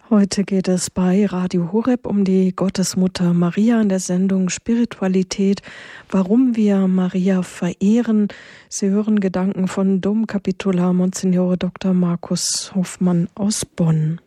Heute geht es bei Radio Horeb um die Gottesmutter Maria in der Sendung Spiritualität, warum wir Maria verehren. Sie hören Gedanken von Domkapitular Monsignore Dr. Markus Hofmann aus Bonn.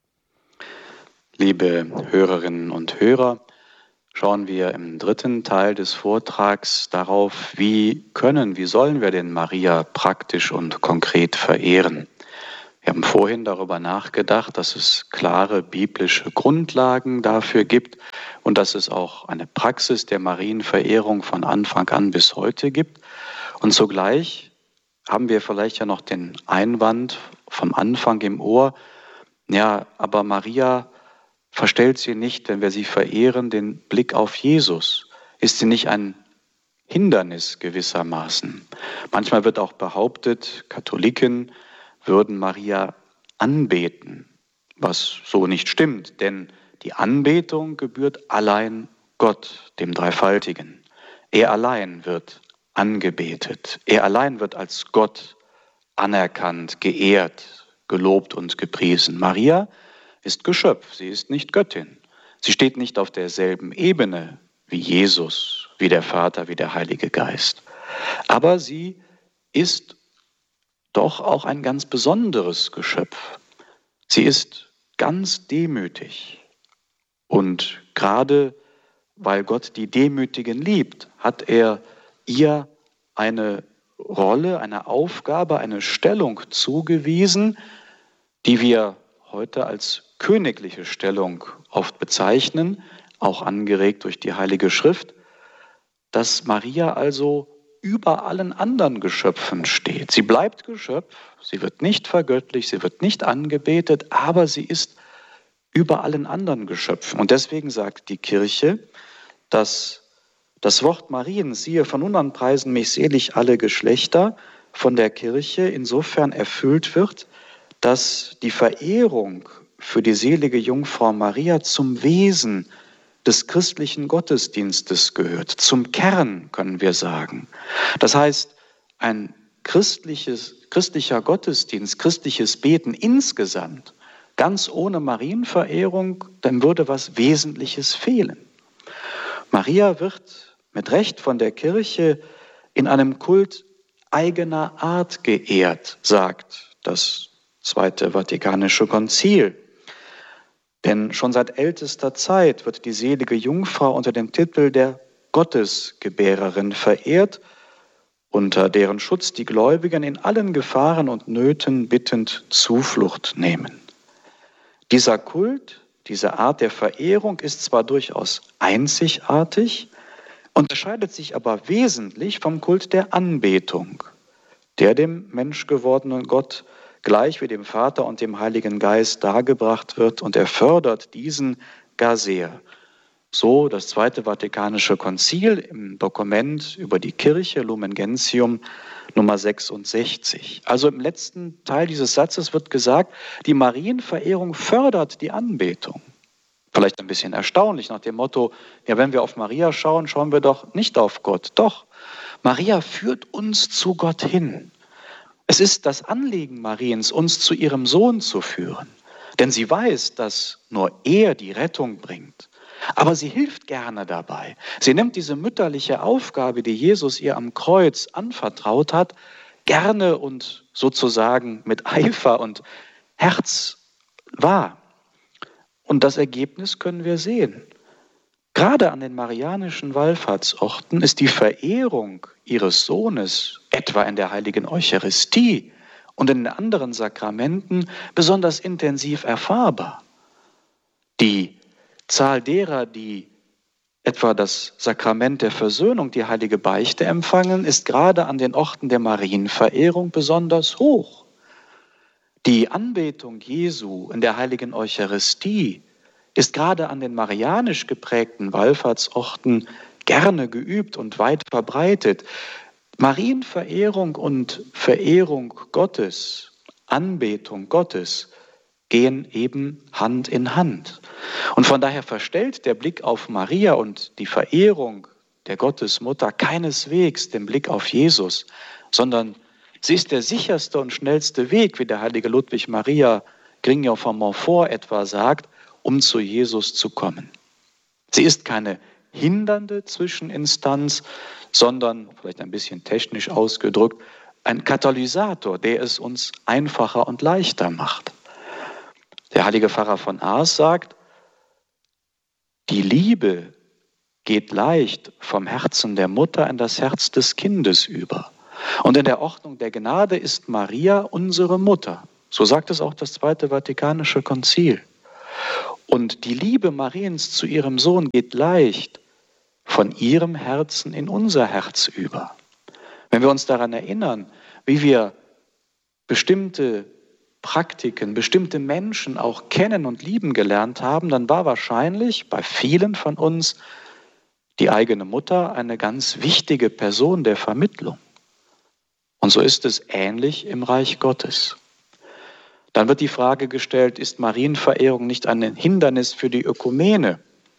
Liebe Hörerinnen und Hörer, schauen wir im dritten Teil des Vortrags darauf, wie sollen wir denn Maria praktisch und konkret verehren. Wir haben vorhin darüber nachgedacht, dass es klare biblische Grundlagen dafür gibt und dass es auch eine Praxis der Marienverehrung von Anfang an bis heute gibt. Und zugleich haben wir vielleicht ja noch den Einwand vom Anfang im Ohr, ja, aber Maria verstellt sie nicht, wenn wir sie verehren, den Blick auf Jesus. Ist sie nicht ein Hindernis gewissermaßen? Manchmal wird auch behauptet, Katholiken würden Maria anbeten, was so nicht stimmt, denn die Anbetung gebührt allein Gott, dem Dreifaltigen. Er allein wird angebetet, er allein wird als Gott anerkannt, geehrt, gelobt und gepriesen. Maria ist Geschöpf, sie ist nicht Göttin. Sie steht nicht auf derselben Ebene wie Jesus, wie der Vater, wie der Heilige Geist. Aber sie ist doch auch ein ganz besonderes Geschöpf. Sie ist ganz demütig. Und gerade weil Gott die Demütigen liebt, hat er ihr eine Rolle, eine Aufgabe, eine Stellung zugewiesen, die wir heute als königliche Stellung oft bezeichnen, auch angeregt durch die Heilige Schrift, dass Maria also über allen anderen Geschöpfen steht. Sie bleibt Geschöpf, sie wird nicht vergöttlicht, sie wird nicht angebetet, aber sie ist über allen anderen Geschöpfen. Und deswegen sagt die Kirche, dass das Wort Mariens, siehe, von nun an preisen mich selig alle Geschlechter, von der Kirche insofern erfüllt wird, dass die Verehrung für die selige Jungfrau Maria zum Wesen des christlichen Gottesdienstes gehört, zum Kern, können wir sagen. Das heißt, ein christlicher Gottesdienst, christliches Beten insgesamt, ganz ohne Marienverehrung, dann würde was Wesentliches fehlen. Maria wird mit Recht von der Kirche in einem Kult eigener Art geehrt, sagt das Zweite Vatikanische Konzil. Denn schon seit ältester Zeit wird die selige Jungfrau unter dem Titel der Gottesgebärerin verehrt, unter deren Schutz die Gläubigen in allen Gefahren und Nöten bittend Zuflucht nehmen. Dieser Kult, diese Art der Verehrung ist zwar durchaus einzigartig, unterscheidet sich aber wesentlich vom Kult der Anbetung, der dem menschgewordenen Gott gleich wie dem Vater und dem Heiligen Geist dargebracht wird, und er fördert diesen gar sehr. So das Zweite Vatikanische Konzil im Dokument über die Kirche, Lumen Gentium, Nummer 66. Also im letzten Teil dieses Satzes wird gesagt, die Marienverehrung fördert die Anbetung. Vielleicht ein bisschen erstaunlich nach dem Motto, ja, wenn wir auf Maria schauen, schauen wir doch nicht auf Gott. Doch, Maria führt uns zu Gott hin. Es ist das Anliegen Mariens, uns zu ihrem Sohn zu führen. Denn sie weiß, dass nur er die Rettung bringt. Aber sie hilft gerne dabei. Sie nimmt diese mütterliche Aufgabe, die Jesus ihr am Kreuz anvertraut hat, gerne und sozusagen mit Eifer und Herz wahr. Und das Ergebnis können wir sehen. Gerade an den marianischen Wallfahrtsorten ist die Verehrung ihres Sohnes, etwa in der heiligen Eucharistie und in den anderen Sakramenten, besonders intensiv erfahrbar. Die Zahl derer, die etwa das Sakrament der Versöhnung, die heilige Beichte empfangen, ist gerade an den Orten der Marienverehrung besonders hoch. Die Anbetung Jesu in der heiligen Eucharistie ist gerade an den marianisch geprägten Wallfahrtsorten gerne geübt und weit verbreitet. Marienverehrung und Verehrung Gottes, Anbetung Gottes gehen eben Hand in Hand. Und von daher verstellt der Blick auf Maria und die Verehrung der Gottesmutter keineswegs den Blick auf Jesus, sondern sie ist der sicherste und schnellste Weg, wie der heilige Ludwig Maria Grignon von Montfort etwa sagt, um zu Jesus zu kommen. Sie ist keine hindernde Zwischeninstanz, sondern, vielleicht ein bisschen technisch ausgedrückt, ein Katalysator, der es uns einfacher und leichter macht. Der heilige Pfarrer von Ars sagt, die Liebe geht leicht vom Herzen der Mutter in das Herz des Kindes über. Und in der Ordnung der Gnade ist Maria unsere Mutter. So sagt es auch das Zweite Vatikanische Konzil. Und die Liebe Mariens zu ihrem Sohn geht leicht von ihrem Herzen in unser Herz über. Wenn wir uns daran erinnern, wie wir bestimmte Praktiken, bestimmte Menschen auch kennen und lieben gelernt haben, dann war wahrscheinlich bei vielen von uns die eigene Mutter eine ganz wichtige Person der Vermittlung. Und so ist es ähnlich im Reich Gottes. Dann wird die Frage gestellt, ist Marienverehrung nicht ein Hindernis für die Ökumene?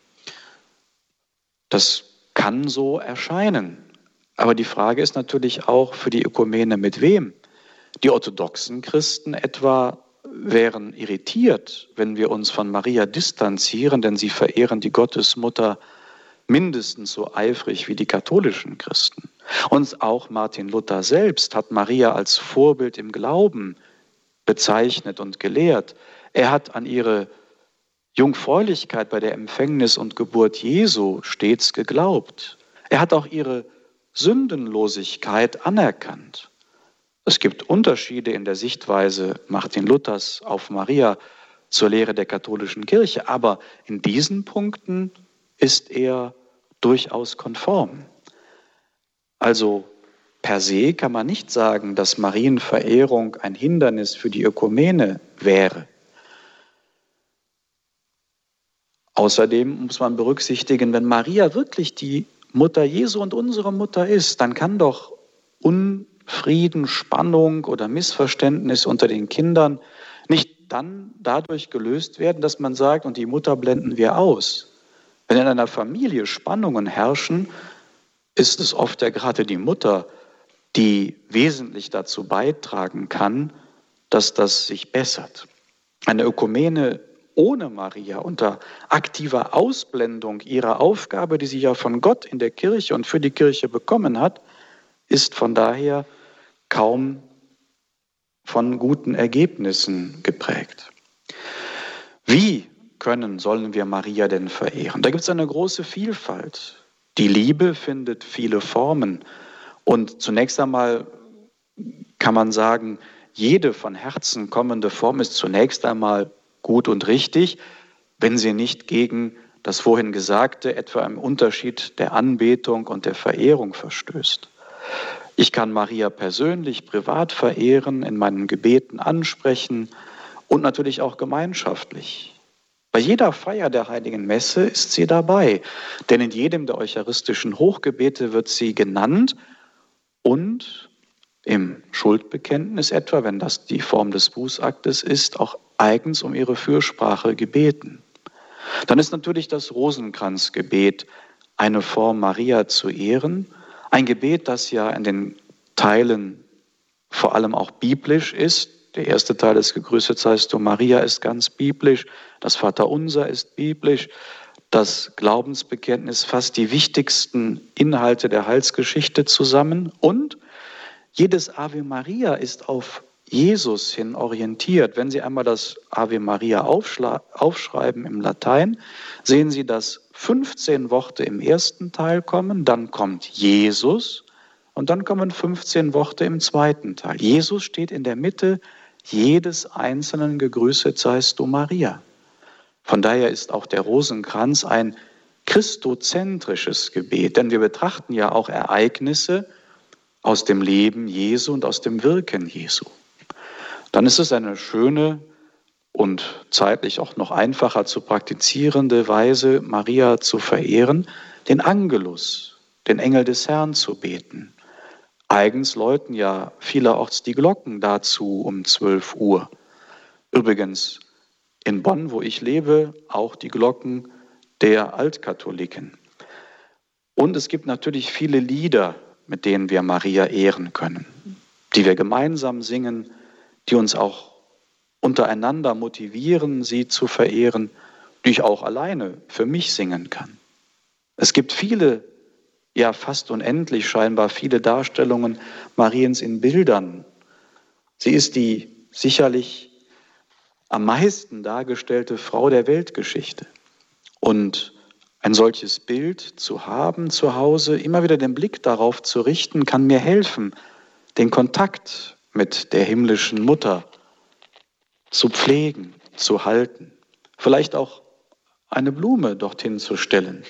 Das kann so erscheinen. Aber die Frage ist natürlich auch für die Ökumene mit wem? Die orthodoxen Christen etwa wären irritiert, wenn wir uns von Maria distanzieren, denn sie verehren die Gottesmutter mindestens so eifrig wie die katholischen Christen. Und auch Martin Luther selbst hat Maria als Vorbild im Glauben bezeichnet und gelehrt. Er hat an ihre Jungfräulichkeit bei der Empfängnis und Geburt Jesu stets geglaubt. Er hat auch ihre Sündenlosigkeit anerkannt. Es gibt Unterschiede in der Sichtweise Martin Luthers auf Maria zur Lehre der katholischen Kirche, aber in diesen Punkten ist er durchaus konform. Also per se kann man nicht sagen, dass Marienverehrung ein Hindernis für die Ökumene wäre. Außerdem muss man berücksichtigen, wenn Maria wirklich die Mutter Jesu und unsere Mutter ist, dann kann doch Unfrieden, Spannung oder Missverständnis unter den Kindern nicht dann dadurch gelöst werden, dass man sagt, und die Mutter blenden wir aus. Wenn in einer Familie Spannungen herrschen, ist es oft ja gerade die Mutter, die wesentlich dazu beitragen kann, dass das sich bessert. Eine Ökumene ohne Maria, unter aktiver Ausblendung ihrer Aufgabe, die sie ja von Gott in der Kirche und für die Kirche bekommen hat, ist von daher kaum von guten Ergebnissen geprägt. Wie sollen wir Maria denn verehren? Da gibt es eine große Vielfalt. Die Liebe findet viele Formen. Und zunächst einmal kann man sagen, jede von Herzen kommende Form ist zunächst einmal gut und richtig, wenn sie nicht gegen das vorhin Gesagte, etwa im Unterschied der Anbetung und der Verehrung verstößt. Ich kann Maria persönlich, privat verehren, in meinen Gebeten ansprechen und natürlich auch gemeinschaftlich. Bei jeder Feier der Heiligen Messe ist sie dabei, denn in jedem der eucharistischen Hochgebete wird sie genannt und im Schuldbekenntnis etwa, wenn das die Form des Bußaktes ist, auch eigens um ihre Fürsprache gebeten. Dann ist natürlich das Rosenkranzgebet eine Form, Maria zu ehren, ein Gebet, das ja in den Teilen vor allem auch biblisch ist. Der erste Teil des Gegrüßet seist du Maria ist ganz biblisch, das Vaterunser ist biblisch, das Glaubensbekenntnis fasst die wichtigsten Inhalte der Heilsgeschichte zusammen und jedes Ave Maria ist auf Jesus hin orientiert. Wenn Sie einmal das Ave Maria aufschreiben im Latein, sehen Sie, dass 15 Worte im ersten Teil kommen, dann kommt Jesus und dann kommen 15 Worte im zweiten Teil. Jesus steht in der Mitte jedes einzelnen Gegrüßet seist du Maria. Von daher ist auch der Rosenkranz ein christozentrisches Gebet, denn wir betrachten ja auch Ereignisse aus dem Leben Jesu und aus dem Wirken Jesu. Dann ist es eine schöne und zeitlich auch noch einfacher zu praktizierende Weise, Maria zu verehren, den Angelus, den Engel des Herrn zu beten. Eigens läuten ja vielerorts die Glocken dazu um 12 Uhr. Übrigens in Bonn, wo ich lebe, auch die Glocken der Altkatholiken. Und es gibt natürlich viele Lieder, mit denen wir Maria ehren können, die wir gemeinsam singen, die uns auch untereinander motivieren, sie zu verehren, die ich auch alleine für mich singen kann. Es gibt viele, ja fast unendlich scheinbar viele Darstellungen Mariens in Bildern. Sie ist die sicherlich am meisten dargestellte Frau der Weltgeschichte. Und ein solches Bild zu haben zu Hause, immer wieder den Blick darauf zu richten, kann mir helfen, den Kontakt mit der himmlischen Mutter zu pflegen, zu halten. Vielleicht auch eine Blume dorthin zu stellen,